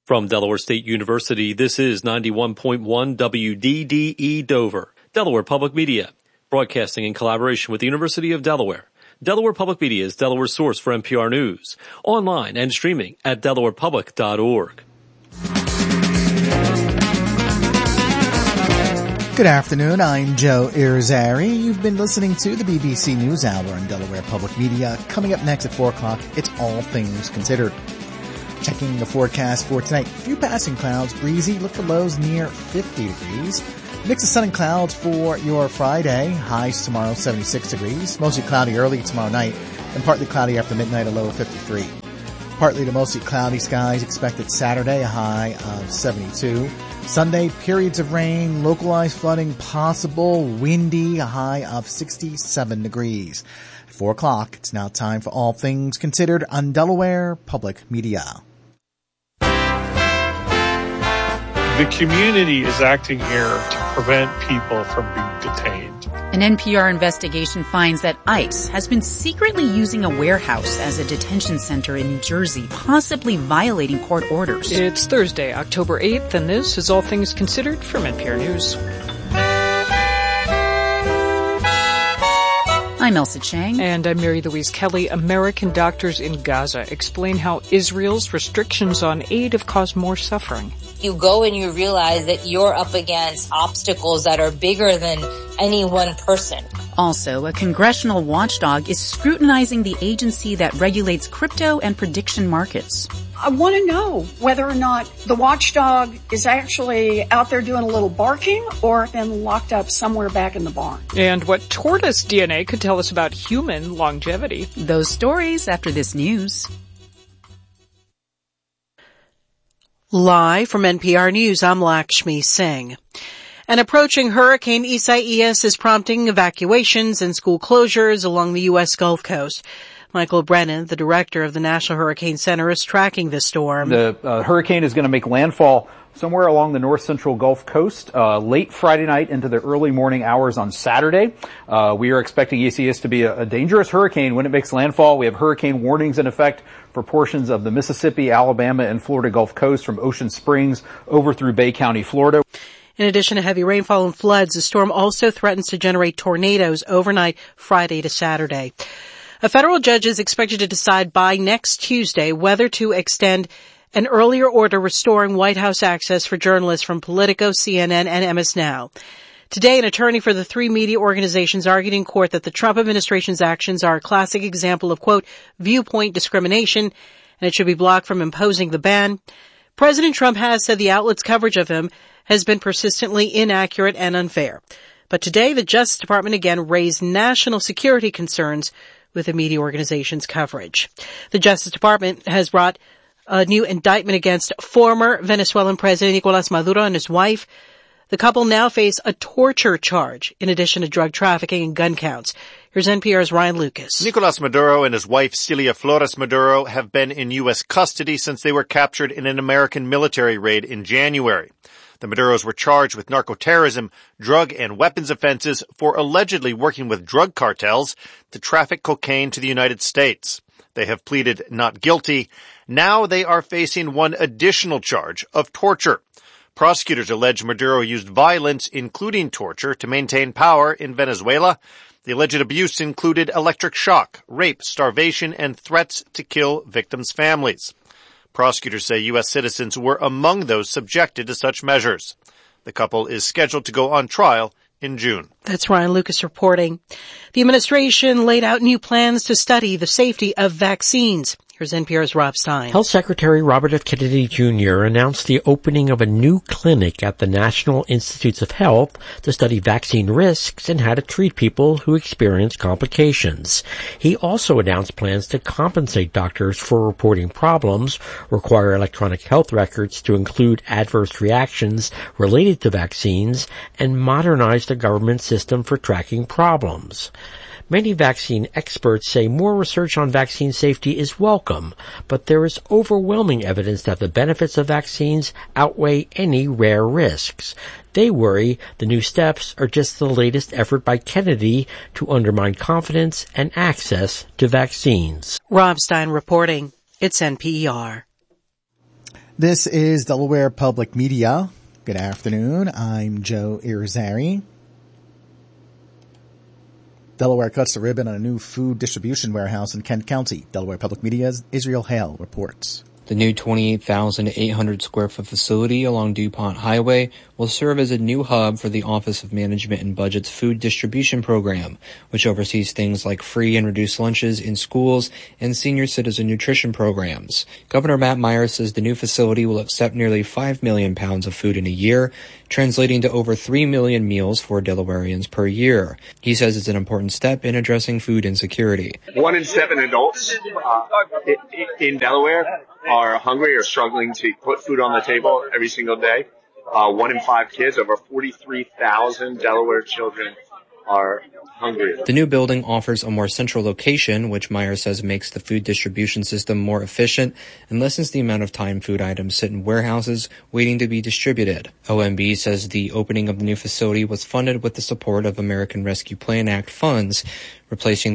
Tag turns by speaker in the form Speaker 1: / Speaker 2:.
Speaker 1: From Delaware State University, this is 91.1 WDDE Dover, Delaware Public Media, broadcasting in collaboration with the University of Delaware. Delaware Public Media is Delaware's source for NPR News, online and streaming at delawarepublic.org.
Speaker 2: Good afternoon, I'm Joe Irizarry. You've been listening to the BBC News Hour on Delaware Public Media. Coming up next at 4 o'clock, it's All Things Considered. Checking the forecast for tonight, few passing clouds, breezy, look for lows near 50 degrees. Mix of sun and clouds for your Friday, highs tomorrow 76 degrees. Mostly cloudy early tomorrow night and partly cloudy after midnight, a low of 53. Partly to mostly cloudy skies expected Saturday, a high of 72. Sunday, periods of rain, localized flooding possible, windy, a high of 67 degrees. At 4 o'clock, it's now time for All Things Considered on Delaware Public Media.
Speaker 3: The community is acting here to prevent people from being detained.
Speaker 4: An NPR investigation finds that ICE has been secretly using a warehouse as a detention center in New Jersey, possibly violating court orders.
Speaker 5: It's Thursday, October 8th, and this is All Things Considered from NPR News.
Speaker 4: I'm Elsa Chang.
Speaker 5: And I'm Mary Louise Kelly. American doctors in Gaza explain how Israel's restrictions on aid have caused more suffering.
Speaker 6: You go and you realize that you're up against obstacles that are bigger than any one person.
Speaker 4: Also, a congressional watchdog is scrutinizing the agency that regulates crypto and prediction markets.
Speaker 7: I want to know whether or not the watchdog is actually out there doing a little barking or been locked up somewhere back in the barn.
Speaker 5: And what tortoise DNA could tell us about human longevity.
Speaker 4: Those stories after this news.
Speaker 8: Live from NPR News, I'm Lakshmi Singh. An approaching Hurricane Isaias is prompting evacuations and school closures along the U.S. Gulf Coast. Michael Brennan, the director of the National Hurricane Center, is tracking the storm.
Speaker 9: The hurricane is going to make landfall somewhere along the north-central Gulf Coast late Friday night into the early morning hours on Saturday. We are expecting Isaias to be a dangerous hurricane when it makes landfall. We have hurricane warnings in effect for portions of the Mississippi, Alabama, and Florida Gulf Coast from Ocean Springs over through Bay County, Florida.
Speaker 8: In addition to heavy rainfall and floods, the storm also threatens to generate tornadoes overnight Friday to Saturday. A federal judge is expected to decide by next Tuesday whether to extend an earlier order restoring White House access for journalists from Politico, CNN, and MS Now. Today, an attorney for the three media organizations argued in court that the Trump administration's actions are a classic example of, quote, viewpoint discrimination, and it should be blocked from imposing the ban. President Trump has said the outlet's coverage of him has been persistently inaccurate and unfair. But today, the Justice Department again raised national security concerns with the media organization's coverage. The Justice Department has brought a new indictment against former Venezuelan President Nicolás Maduro and his wife. The couple now face a torture charge in addition to drug trafficking and gun counts. Here's NPR's Ryan Lucas.
Speaker 10: Nicolás Maduro and his wife Celia Flores Maduro have been in U.S. custody since they were captured in an American military raid in January. The Maduros were charged with narcoterrorism, drug and weapons offenses for allegedly working with drug cartels to traffic cocaine to the United States. They have pleaded not guilty. Now they are facing one additional charge of torture. Prosecutors allege Maduro used violence, including torture, to maintain power in Venezuela. The alleged abuse included electric shock, rape, starvation, and threats to kill victims' families. Prosecutors say U.S. citizens were among those subjected to such measures. The couple is scheduled to go on trial in June.
Speaker 8: That's Ryan Lucas reporting. The administration laid out new plans to study the safety of vaccines. Here's NPR's Rob Stein.
Speaker 11: Health Secretary Robert F. Kennedy Jr. announced the opening of a new clinic at the National Institutes of Health to study vaccine risks and how to treat people who experience complications. He also announced plans to compensate doctors for reporting problems, require electronic health records to include adverse reactions related to vaccines, and modernize the government system for tracking problems. Many vaccine experts say more research on vaccine safety is welcome, but there is overwhelming evidence that the benefits of vaccines outweigh any rare risks. They worry the new steps are just the latest effort by Kennedy to undermine confidence and access to vaccines.
Speaker 8: Rob Stein reporting. It's NPR.
Speaker 2: This is Delaware Public Media. Good afternoon. I'm Joe Irizarry. Delaware cuts the ribbon on a new food distribution warehouse in Kent County. Delaware Public Media's Israel Hale reports.
Speaker 12: The new 28,800 square foot facility along DuPont Highway will serve as a new hub for the Office of Management and Budget's food distribution program, which oversees things like free and reduced lunches in schools and senior citizen nutrition programs. Governor Matt Meyer says the new facility will accept nearly 5 million pounds of food in a year, translating to over 3 million meals for Delawareans per year. He says it's an important step in addressing food insecurity.
Speaker 13: 1 in 7 adults in Delaware are hungry or struggling to put food on the table every single day. 1 in 5 kids, over 43,000 Delaware children are hungry.
Speaker 12: The new building offers a more central location, which Meyer says makes the food distribution system more efficient and lessens the amount of time food items sit in warehouses waiting to be distributed. OMB says the opening of the new facility was funded with the support of American Rescue Plan Act funds, replacing